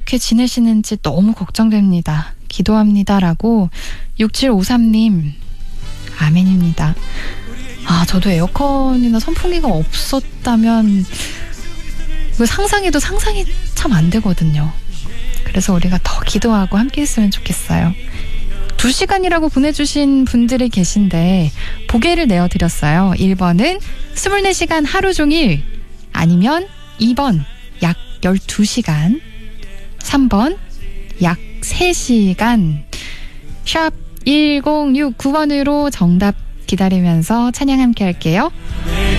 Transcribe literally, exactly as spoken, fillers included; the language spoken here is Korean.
어떻게 지내시는지 너무 걱정됩니다. 기도합니다라고 육칠오삼 님 아멘입니다. 아, 저도 에어컨이나 선풍기가 없었다면 그 상상해도 상상이 참 안 되거든요. 그래서 우리가 더 기도하고 함께 했으면 좋겠어요. 두 시간이라고 보내주신 분들이 계신데 보게를 내어드렸어요. 일 번은 이십사 시간 하루 종일, 아니면 이 번 약 열두 시간, 삼 번 약 세 시간. 샵 일공육구 번으로 정답 기다리면서 찬양 함께 할게요.